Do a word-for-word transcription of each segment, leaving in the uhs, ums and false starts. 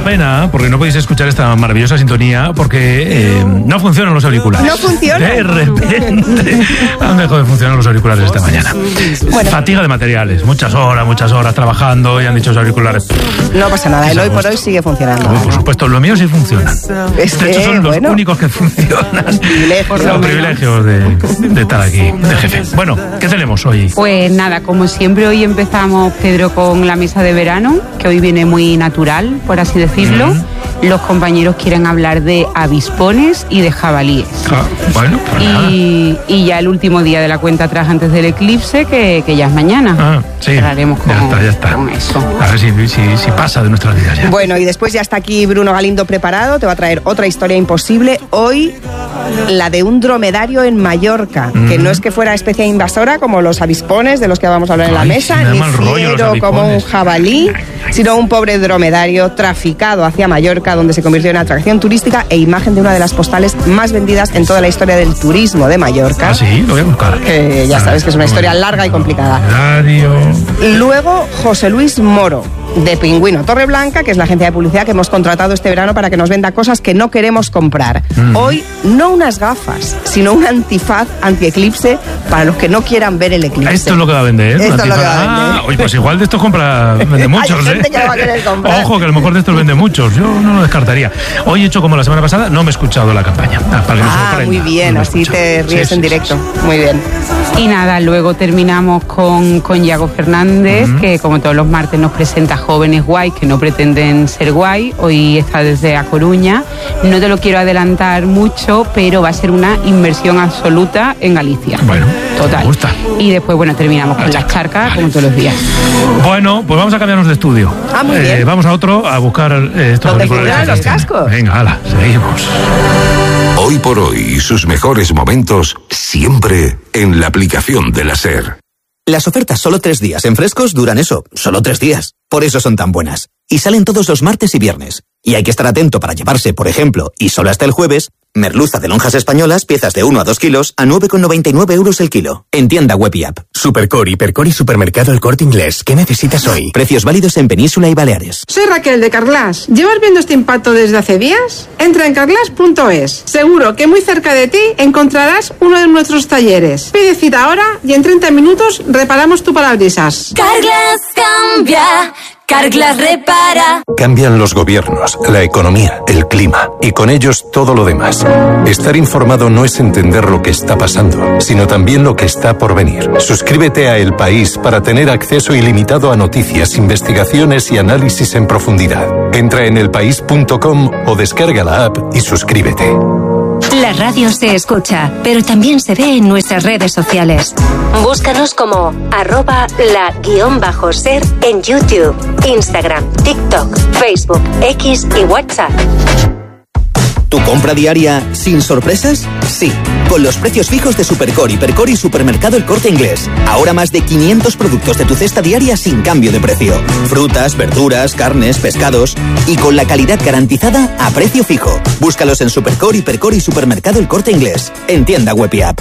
pena, porque no podéis escuchar esta maravillosa sintonía, porque eh, no funcionan los auriculares. No funcionan. De repente han dejado de funcionar los auriculares esta mañana. Bueno. Fatiga de materiales, muchas horas, muchas horas trabajando y han dicho los auriculares. No pasa nada, el hoy por hoy sigue funcionando. Oh, por supuesto, los míos sí funcionan. Es de hecho, son los bueno. únicos que funcionan. Privilegios. Los privilegios de, de estar aquí, de jefe. Bueno, ¿qué tenemos hoy? Pues nada, como siempre hoy empezamos, Pedro, con la mesa de verano, que hoy viene muy natural, por así decirlo. Mm. Los compañeros quieren hablar de avispones y de jabalíes. Ah, bueno, pues y, y ya el último día de la cuenta atrás antes del eclipse, que, que ya es mañana. Ah, sí. Cerraremos con, ya está, ya está. con eso. A ver si, si, si pasa de nuestras vidas ya. Bueno, y después ya está aquí Bruno Galindo preparado, te va a traer otra historia imposible. Hoy, la de un dromedario en Mallorca, mm. que no es que fuera especie invasora como los avispones de los que vamos a hablar en Ay, la mesa, si ni fiero como un jabalí, sino un pobre dromedario traficado hacia Mallorca, donde se convirtió en atracción turística e imagen de una de las postales más vendidas en toda la historia del turismo de Mallorca. Ah, sí, lo voy a buscar. Que ya sabes que es una historia larga y complicada. Luego, José Luis Moro, de Pingüino Torreblanca, que es la agencia de publicidad que hemos contratado este verano para que nos venda cosas que no queremos comprar. Mm. Hoy, no unas gafas, sino un antifaz anti-eclipse para los que no quieran ver el eclipse. Esto es lo que va a vender, ¿eh? Esto es lo que va a vender. Ah, oye, pues igual de estos compra, vende muchos, Hay gente ¿eh? que lo va a querer comprar. Ojo, que a lo mejor de estos vende muchos. Yo no lo descartaría. Hoy he hecho como la semana pasada, no me he escuchado la campaña. Para que ah, muy bien, no así te ríes sí, en sí, directo. Sí, sí. Muy bien. Y nada, luego terminamos con, con Yago Fernández, uh-huh. que como todos los martes nos presenta jóvenes guay que no pretenden ser guay. Hoy está desde A Coruña. No te lo quiero adelantar mucho, pero va a ser una inversión absoluta en Galicia. Bueno, total. Me gusta. Y después, bueno, terminamos con las charcas, vale. como todos los días. Bueno, pues vamos a cambiarnos de estudio. Ah, muy bien. Eh, vamos a otro a buscar eh, estos auriculares. los cascos? Venga, hala, seguimos. Hoy por hoy y sus mejores momentos siempre en la aplicación de la SER. Las ofertas solo tres días en Frescos duran eso, solo tres días. Por eso son tan buenas. Y salen todos los martes y viernes. Y hay que estar atento para llevarse, por ejemplo, y solo hasta el jueves, merluza de lonjas españolas, piezas de uno a dos kilos, a nueve con noventa y nueve euros el kilo. En tienda web y app. Supercore, Hipercore y Supermercado El Corte Inglés. ¿Qué necesitas hoy? Precios válidos en Península y Baleares. Soy Raquel de Carglass. ¿Llevas viendo este impacto desde hace días? Entra en carglass punto es. Seguro que muy cerca de ti encontrarás uno de nuestros talleres. Pide cita ahora y en treinta minutos reparamos tu parabrisas. Carglass cambia. Carglass repara. Cambian los gobiernos, la economía, el clima y con ellos todo lo demás. Estar informado no es entender lo que está pasando, sino también lo que está por venir. Suscríbete a El País para tener acceso ilimitado a noticias, investigaciones y análisis en profundidad. Entra en elpaís punto com o descarga la app y suscríbete. La radio se escucha, pero también se ve en nuestras redes sociales. Búscanos como arroba la guión bajo ser en YouTube, Instagram, TikTok, Facebook, X y WhatsApp. ¿Tu compra diaria sin sorpresas? Sí, con los precios fijos de Supercore, Hipercore y Supermercado El Corte Inglés. Ahora más de quinientos productos de tu cesta diaria sin cambio de precio. Frutas, verduras, carnes, pescados y con la calidad garantizada a precio fijo. Búscalos en Supercore, Hipercore y Supermercado El Corte Inglés. En tienda web y app.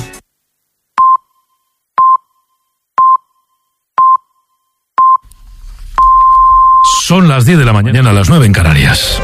Son las diez de la mañana, a las nueve en Canarias.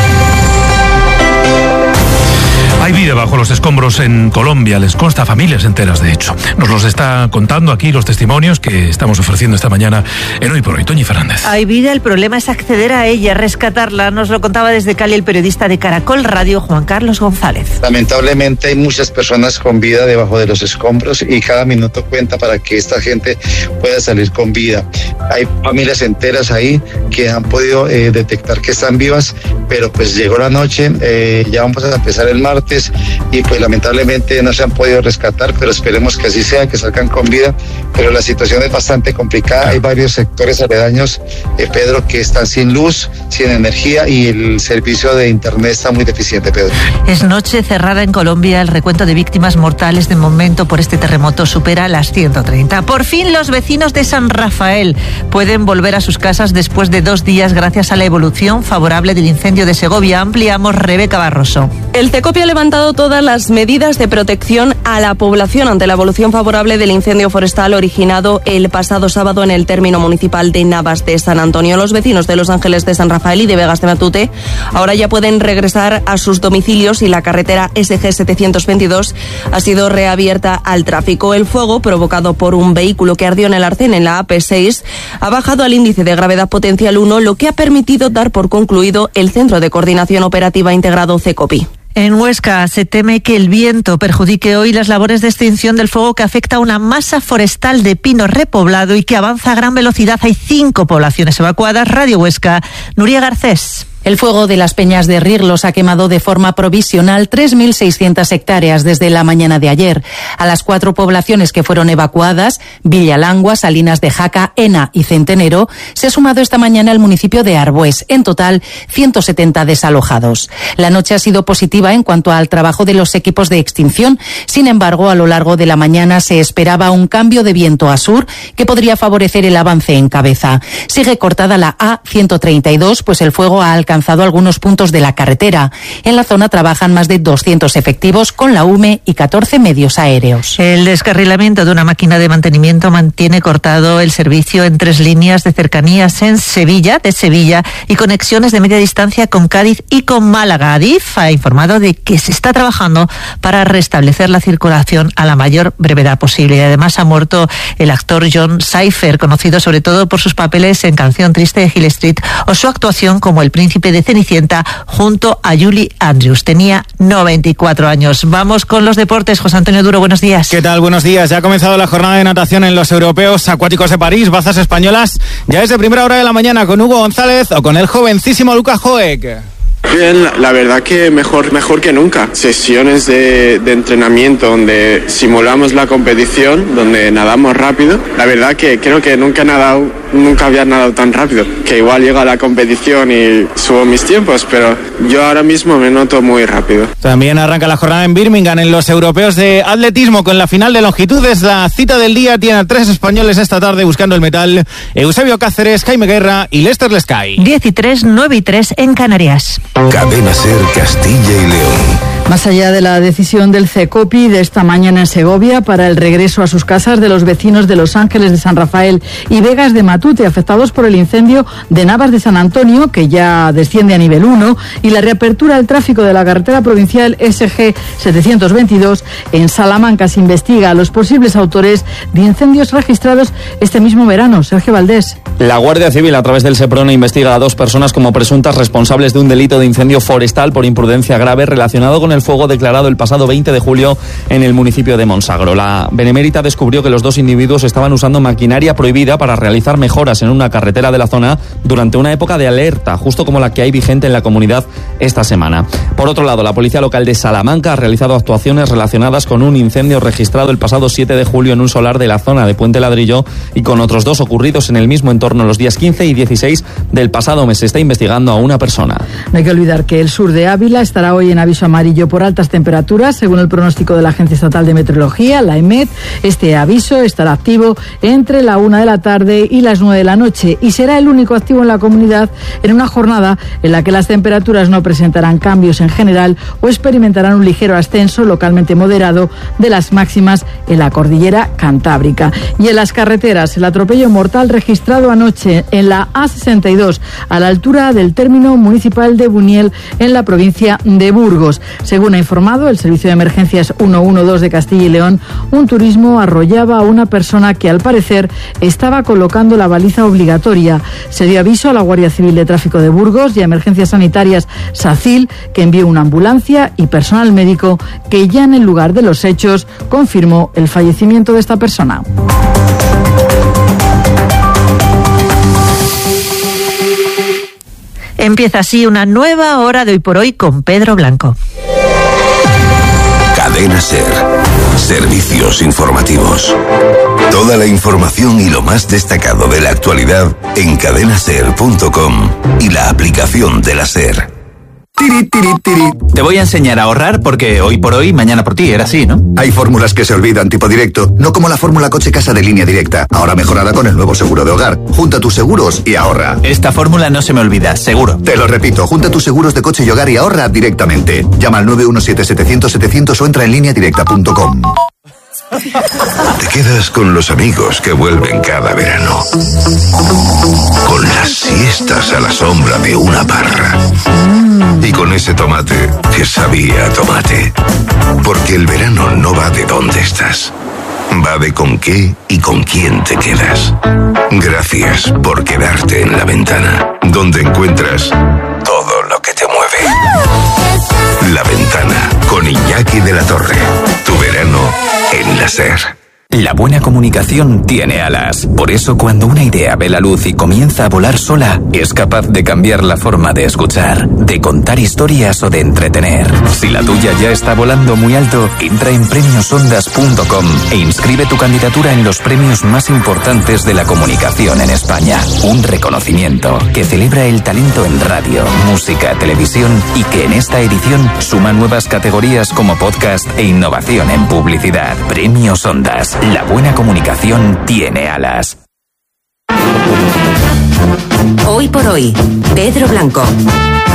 Hay vida bajo los escombros en Colombia, les consta a familias enteras, de hecho. Nos los está contando aquí los testimonios que estamos ofreciendo esta mañana en Hoy por Hoy. Toñi Fernández. Hay vida, el problema es acceder a ella, rescatarla. Nos lo contaba desde Cali el periodista de Caracol Radio, Juan Carlos González. Lamentablemente hay muchas personas con vida debajo de los escombros y cada minuto cuenta para que esta gente pueda salir con vida. Hay familias enteras ahí que han podido eh, detectar que están vivas, pero pues llegó la noche, eh, ya vamos a empezar el martes y pues lamentablemente no se han podido rescatar, pero esperemos que así sea, que salgan con vida, pero la situación es bastante complicada. Hay varios sectores aledaños, eh, Pedro, que están sin luz, sin energía y el servicio de internet está muy deficiente, Pedro. Es noche cerrada en Colombia. El recuento de víctimas mortales de momento por este terremoto supera las ciento treinta. Por fin los vecinos de San Rafael pueden volver a sus casas después de dos días gracias a la evolución favorable del incendio de Segovia. Ampliamos, Rebeca Barroso. El Tecopia levanta levantado todas las medidas de protección a la población ante la evolución favorable del incendio forestal originado el pasado sábado en el término municipal de Navas de San Antonio. Los vecinos de Los Ángeles de San Rafael y de Vegas de Matute ahora ya pueden regresar a sus domicilios y la carretera S G setecientos veintidós ha sido reabierta al tráfico. El fuego, provocado por un vehículo que ardió en el arcén en la A P seis, ha bajado al índice de gravedad potencial uno, lo que ha permitido dar por concluido el Centro de Coordinación Operativa Integrado CECOPI. En Huesca se teme que el viento perjudique hoy las labores de extinción del fuego que afecta a una masa forestal de pino repoblado y que avanza a gran velocidad. Hay cinco poblaciones evacuadas. Radio Huesca, Nuria Garcés. El fuego de las Peñas de Rirlos ha quemado de forma provisional tres mil seiscientas hectáreas desde la mañana de ayer. A las cuatro poblaciones que fueron evacuadas, Villalangua, Salinas de Jaca, Ena y Centenero, se ha sumado esta mañana el municipio de Arbués. En total, ciento setenta desalojados. La noche ha sido positiva en cuanto al trabajo de los equipos de extinción. Sin embargo, a lo largo de la mañana se esperaba un cambio de viento a sur que podría favorecer el avance en cabeza. Sigue cortada la A ciento treinta y dos, pues el fuego ha alcanzado algunos puntos de la carretera. En la zona trabajan más de doscientos efectivos con la U M E y catorce medios aéreos. El descarrilamiento de una máquina de mantenimiento mantiene cortado el servicio en tres líneas de cercanías en Sevilla, de Sevilla, y conexiones de media distancia con Cádiz y con Málaga. Adif ha informado de que se está trabajando para restablecer la circulación a la mayor brevedad posible. Y además ha muerto el actor John Cypher, conocido sobre todo por sus papeles en Canción Triste de Hill Street o su actuación como el príncipe de Cenicienta junto a Julie Andrews. Tenía noventa y cuatro años. Vamos con los deportes. José Antonio Duro, buenos días. ¿Qué tal? Buenos días. Ya ha comenzado la jornada de natación en los Europeos Acuáticos de París. Bazas españolas ya desde primera hora de la mañana con Hugo González o con el jovencísimo Lucas Joek. Bien, la verdad que mejor, mejor que nunca. Sesiones de, de entrenamiento donde simulamos la competición, donde nadamos rápido. La verdad que creo que nunca he nadado, nunca había nadado tan rápido. Que igual llego a la competición y subo mis tiempos, pero yo ahora mismo me noto muy rápido. También arranca la jornada en Birmingham en los Europeos de Atletismo con la final de longitudes. La cita del día tiene a tres españoles esta tarde buscando el metal: Eusebio Cáceres, Jaime Guerra y Lester Lescay. diez y tres, nueve y tres en Canarias. Cadena SER Castilla y León. Más allá de la decisión del CECOPI de esta mañana en Segovia para el regreso a sus casas de los vecinos de Los Ángeles de San Rafael y Vegas de Matute, afectados por el incendio de Navas de San Antonio, que ya desciende a nivel uno, y la reapertura del tráfico de la carretera provincial S G setecientos veintidós, en Salamanca se investiga a los posibles autores de incendios registrados este mismo verano. Sergio Valdés. La Guardia Civil, a través del SEPRONE, investiga a dos personas como presuntas responsables de un delito de incendio forestal por imprudencia grave relacionado con el fuego declarado el pasado veinte de julio en el municipio de Monsagro. La Benemérita descubrió que los dos individuos estaban usando maquinaria prohibida para realizar mejoras en una carretera de la zona durante una época de alerta, justo como la que hay vigente en la comunidad esta semana. Por otro lado, la Policía Local de Salamanca ha realizado actuaciones relacionadas con un incendio registrado el pasado siete de julio en un solar de la zona de Puente Ladrillo y con otros dos ocurridos en el mismo entorno los días quince y dieciséis del pasado mes. Se está investigando a una persona. No hay que olvidar que el sur de Ávila estará hoy en aviso amarillo por altas temperaturas, según el pronóstico de la Agencia Estatal de Meteorología, la EMET. Este aviso estará activo entre la una de la tarde y las nueve de la noche y será el único activo en la comunidad en una jornada en la que las temperaturas no presentarán cambios en general o experimentarán un ligero ascenso localmente moderado de las máximas en la cordillera cantábrica. Y en las carreteras, el atropello mortal registrado anoche en la A sesenta y dos a la altura del término municipal de Buniel en la provincia de Burgos. Según ha informado el Servicio de Emergencias ciento doce de Castilla y León, un turismo arrollaba a una persona que al parecer estaba colocando la baliza obligatoria. Se dio aviso a la Guardia Civil de Tráfico de Burgos y a Emergencias Sanitarias SACIL, que envió una ambulancia y personal médico que ya en el lugar de los hechos confirmó el fallecimiento de esta persona. Empieza así una nueva hora de Hoy por Hoy con Pedro Blanco. Cadena SER. Servicios informativos. Toda la información y lo más destacado de la actualidad en cadena ser punto com y la aplicación de la SER. Tiri, tiri, tiri. Te voy a enseñar a ahorrar porque hoy por hoy, mañana por ti, era así, ¿no? Hay fórmulas que se olvidan tipo directo, no como la fórmula coche casa de Línea Directa, ahora mejorada con el nuevo seguro de hogar. Junta tus seguros y ahorra. Esta fórmula no se me olvida, seguro. Te lo repito, junta tus seguros de coche y hogar y ahorra directamente. Llama al nueve uno siete, setecientos, setecientos o entra en línea directa punto com. Te quedas con los amigos que vuelven cada verano. Con las siestas a la sombra de una parra. Y con ese tomate que sabía a tomate. Porque el verano no va de dónde estás. Va de con qué y con quién te quedas. Gracias por quedarte en La Ventana, donde encuentras todo lo que te mueve. La Ventana, con Iñaki de la Torre. Tu verano en la SER. La buena comunicación tiene alas. Por eso, cuando una idea ve la luz y comienza a volar sola, es capaz de cambiar la forma de escuchar, de contar historias o de entretener. Si la tuya ya está volando muy alto, entra en premios ondas punto com e inscribe tu candidatura en los premios más importantes de la comunicación en España. Un reconocimiento que celebra el talento en radio, música, televisión y que en esta edición suma nuevas categorías como podcast e innovación en publicidad. Premios Ondas. La buena comunicación tiene alas. Hoy por hoy, Pedro Blanco.